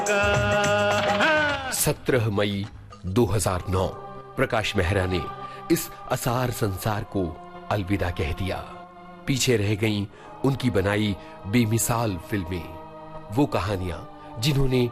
17 मई 2009 प्रकाश मेहरा ने इस असार संसार को अलविदा कह दिया। पीछे रह गईं उनकी बनाई बेमिसाल फिल्में, वो कहानियां जिन्होंने